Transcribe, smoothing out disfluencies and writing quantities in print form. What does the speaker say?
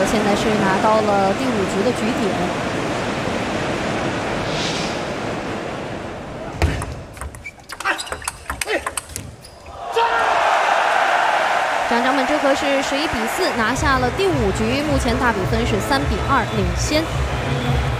现在是拿到了第5局的局点。张掌本这回是11比4拿下了第5局，目前大比分是3比2领先。